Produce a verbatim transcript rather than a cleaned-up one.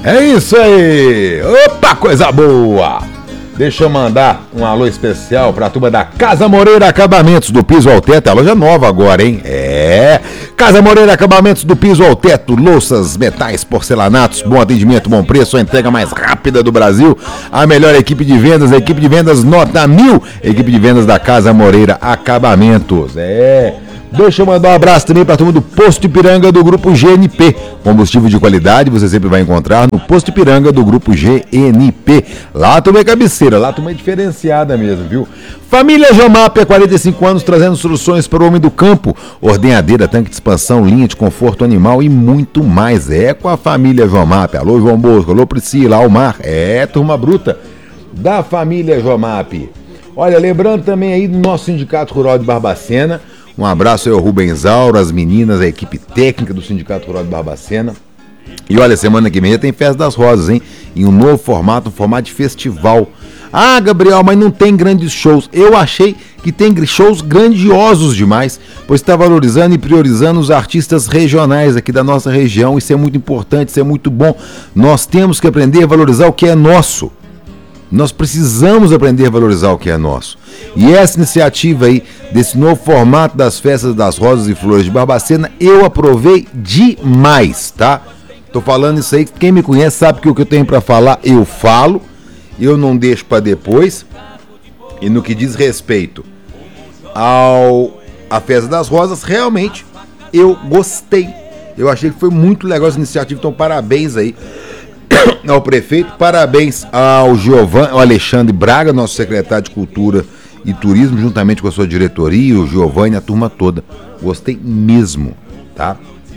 É isso aí! Opa, coisa boa! Deixa eu mandar um alô especial pra turma da Casa Moreira Acabamentos do Piso ao Teto. É a loja nova agora, hein? É! Casa Moreira Acabamentos do Piso ao Teto. Louças, metais, porcelanatos, bom atendimento, bom preço, a entrega mais rápida do Brasil. A melhor equipe de vendas, a equipe de vendas nota mil. Equipe de vendas da Casa Moreira Acabamentos. É... Deixa eu mandar um abraço também para a turma do Posto Ipiranga do Grupo G N P. Combustível de qualidade você sempre vai encontrar no Posto Ipiranga do Grupo G N P. Lá a turma é cabeceira, lá a turma é diferenciada mesmo, viu? Família Jomap, há quarenta e cinco anos, trazendo soluções para o homem do campo. Ordenhadeira, tanque de expansão, linha de conforto animal e muito mais. É com a família Jomap. Alô, João Bosco, alô, Priscila, Almar. É, turma bruta da família Jomap. Olha, lembrando também aí do nosso Sindicato Rural de Barbacena. Um abraço aí ao Rubens Aura, as meninas, a equipe técnica do Sindicato Rural de Barbacena. E olha, semana que vem já tem Festa das Rosas, hein? Em um novo formato, um formato de festival. Ah, Gabriel, mas não tem grandes shows. Eu achei que tem shows grandiosos demais, pois está valorizando e priorizando os artistas regionais aqui da nossa região. Isso é muito importante, isso é muito bom. Nós temos que aprender a valorizar o que é nosso. Nós precisamos aprender a valorizar o que é nosso. E essa iniciativa aí, desse novo formato das Festas das Rosas e Flores de Barbacena, eu aprovei demais, tá? Tô falando isso aí, quem me conhece sabe que o que eu tenho para falar, eu falo, eu não deixo para depois. E no que diz respeito ao a Festa das Rosas, realmente, eu gostei. Eu achei que foi muito legal essa iniciativa, então parabéns aí ao prefeito, parabéns ao Giovanni, ao Alexandre Braga, nosso secretário de Cultura e Turismo, juntamente com a sua diretoria, o Giovanni e a turma toda. Gostei mesmo, tá?